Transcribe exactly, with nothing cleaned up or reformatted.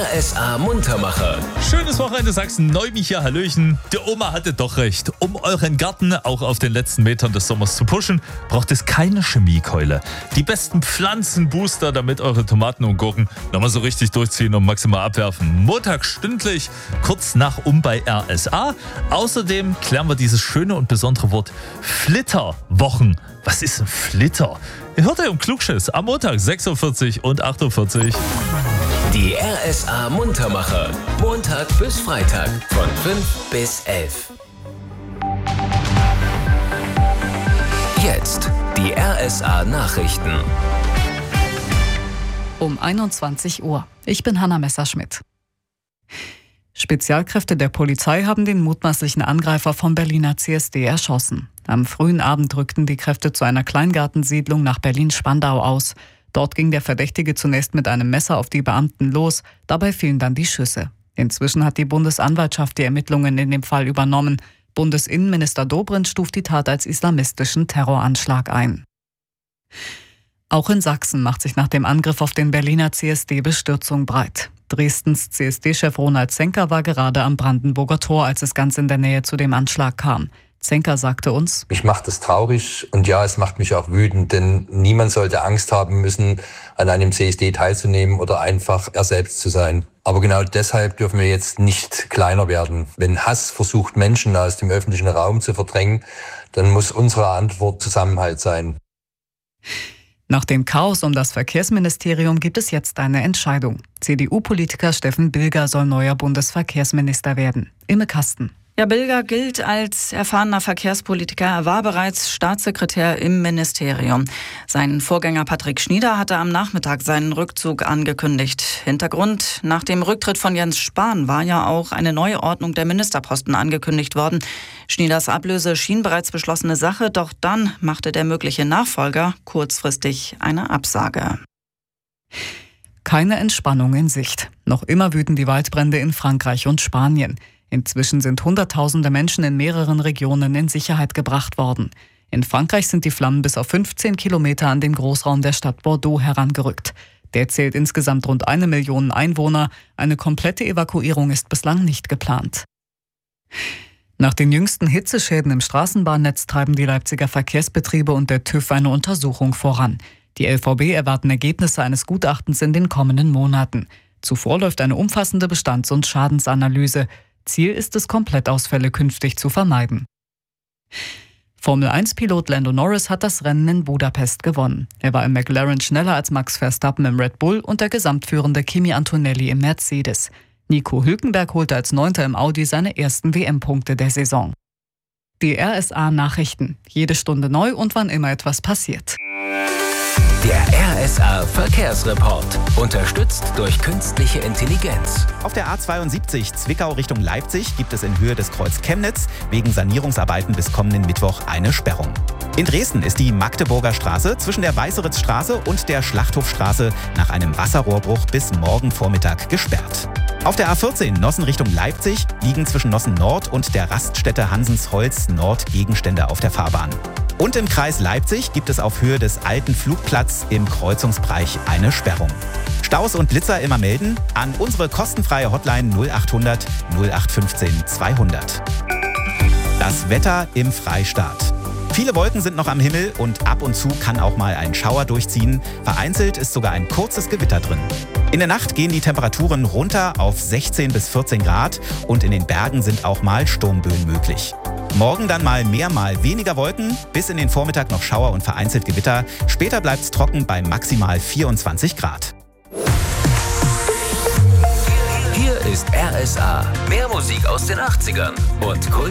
R S A Muntermacher. Schönes Wochenende Sachsen-Neumich hier, Hallöchen. Die Oma hatte doch recht. Um euren Garten auch auf den letzten Metern des Sommers zu pushen, braucht es keine Chemiekeule. Die besten Pflanzenbooster, damit eure Tomaten und Gurken nochmal so richtig durchziehen und maximal abwerfen. Montag stündlich, kurz nach um bei R S A. Außerdem klären wir dieses schöne und besondere Wort Flitterwochen. Was ist ein Flitter? Ihr hört ja im Klugschiss am Montag sechs Uhr vierzig und acht Uhr vierzig. Die R S A Muntermacher. Montag bis Freitag von fünf bis elf. Jetzt die R S A Nachrichten. Um einundzwanzig Uhr. Ich bin Hanna Messerschmidt. Spezialkräfte der Polizei haben den mutmaßlichen Angreifer vom Berliner C S D erschossen. Am frühen Abend rückten die Kräfte zu einer Kleingartensiedlung nach Berlin-Spandau aus. Dort ging der Verdächtige zunächst mit einem Messer auf die Beamten los. Dabei fielen dann die Schüsse. Inzwischen hat die Bundesanwaltschaft die Ermittlungen in dem Fall übernommen. Bundesinnenminister Dobrindt stuft die Tat als islamistischen Terroranschlag ein. Auch in Sachsen macht sich nach dem Angriff auf den Berliner C S D Bestürzung breit. Dresdens C S D-Chef Ronald Zenker war gerade am Brandenburger Tor, als es ganz in der Nähe zu dem Anschlag kam. Zenker sagte uns: Mich macht es traurig und ja, es macht mich auch wütend, denn niemand sollte Angst haben müssen, an einem C S D teilzunehmen oder einfach er selbst zu sein. Aber genau deshalb dürfen wir jetzt nicht kleiner werden. Wenn Hass versucht, Menschen aus dem öffentlichen Raum zu verdrängen, dann muss unsere Antwort Zusammenhalt sein. Nach dem Chaos um das Verkehrsministerium gibt es jetzt eine Entscheidung. C D U-Politiker Steffen Bilger soll neuer Bundesverkehrsminister werden. Imme Kasten. Ja, Bilger gilt als erfahrener Verkehrspolitiker. Er war bereits Staatssekretär im Ministerium. Sein Vorgänger Patrick Schnieder hatte am Nachmittag seinen Rückzug angekündigt. Hintergrund: Nach dem Rücktritt von Jens Spahn war ja auch eine Neuordnung der Ministerposten angekündigt worden. Schnieders Ablöse schien bereits beschlossene Sache, doch dann machte der mögliche Nachfolger kurzfristig eine Absage. Keine Entspannung in Sicht. Noch immer wüten die Waldbrände in Frankreich und Spanien. Inzwischen sind Hunderttausende Menschen in mehreren Regionen in Sicherheit gebracht worden. In Frankreich sind die Flammen bis auf fünfzehn Kilometer an den Großraum der Stadt Bordeaux herangerückt. Der zählt insgesamt rund eine Million Einwohner. Eine komplette Evakuierung ist bislang nicht geplant. Nach den jüngsten Hitzeschäden im Straßenbahnnetz treiben die Leipziger Verkehrsbetriebe und der TÜV eine Untersuchung voran. Die L V B erwarten Ergebnisse eines Gutachtens in den kommenden Monaten. Zuvor läuft eine umfassende Bestands- und Schadensanalyse. Ziel ist es, Komplettausfälle künftig zu vermeiden. Formel eins Pilot Lando Norris hat das Rennen in Budapest gewonnen. Er war im McLaren schneller als Max Verstappen im Red Bull und der gesamtführende Kimi Antonelli im Mercedes. Nico Hülkenberg holte als Neunter im Audi seine ersten W M-Punkte der Saison. Die R S A Nachrichten. Jede Stunde neu und wann immer etwas passiert. Der R S A Verkehrsreport. Unterstützt durch künstliche Intelligenz. Auf der A zweiundsiebzig Zwickau Richtung Leipzig gibt es in Höhe des Kreuz Chemnitz wegen Sanierungsarbeiten bis kommenden Mittwoch eine Sperrung. In Dresden ist die Magdeburger Straße zwischen der Weißeritzstraße und der Schlachthofstraße nach einem Wasserrohrbruch bis morgen Vormittag gesperrt. Auf der A vierzehn Nossen Richtung Leipzig liegen zwischen Nossen Nord und der Raststätte Hansensholz Nord Gegenstände auf der Fahrbahn. Und im Kreis Leipzig gibt es auf Höhe des alten Flugplatz im Kreuzungsbereich eine Sperrung. Staus und Blitzer immer melden an unsere kostenfreie Hotline null achthundert null acht fünfzehn zweihundert. Das Wetter im Freistaat. Viele Wolken sind noch am Himmel und ab und zu kann auch mal ein Schauer durchziehen. Vereinzelt ist sogar ein kurzes Gewitter drin. In der Nacht gehen die Temperaturen runter auf sechzehn bis vierzehn Grad und in den Bergen sind auch mal Sturmböen möglich. Morgen dann mal mehr, mal weniger Wolken, bis in den Vormittag noch Schauer und vereinzelt Gewitter. Später bleibt es trocken bei maximal vierundzwanzig Grad. Hier ist R S A. Mehr Musik aus den achtzigern und Kult